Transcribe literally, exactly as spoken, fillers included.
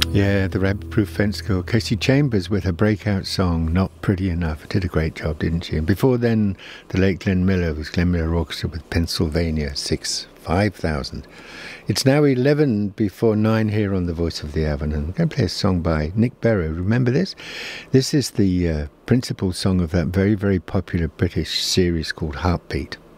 Yeah, the Rabbit-Proof Fence Girl, Casey Chambers, with her breakout song "Not Pretty Enough." Did a great job, didn't she? And before then, the late Glenn Miller was Glenn Miller Orchestra with Pennsylvania six five thousand. It's now eleven before nine here on The Voice of the Avon, and I'm going to play a song by Nick Berrow. Remember this? This is the uh, principal song of that very, very popular British series called Heartbeat.